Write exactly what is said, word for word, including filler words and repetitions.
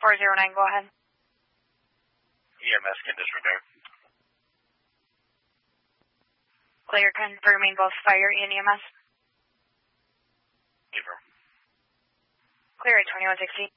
four zero nine, go ahead. E M S can disregard. Clear, confirming both fire and E M S. Confirm. Clear at twenty-one sixty.